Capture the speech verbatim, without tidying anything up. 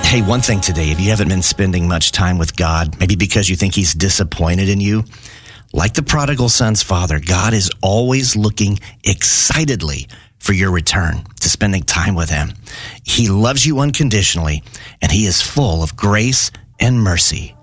Hey, one thing today, if you haven't been spending much time with God, maybe because you think he's disappointed in you, like the prodigal son's father, God is always looking excitedly for your return to spending time with him. He loves you unconditionally, and he is full of grace and mercy.